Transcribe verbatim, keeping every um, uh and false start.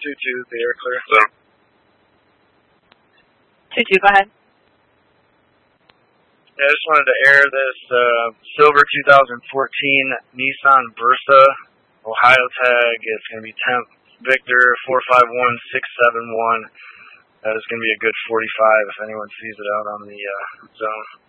two two, the air clear. So, two two, go ahead. Yeah, I just wanted to air this uh, silver two thousand fourteen Nissan Versa Ohio tag. It's going to be temp Victor four five one six seven one. That is going to be a good forty-five if anyone sees it out on the uh, zone.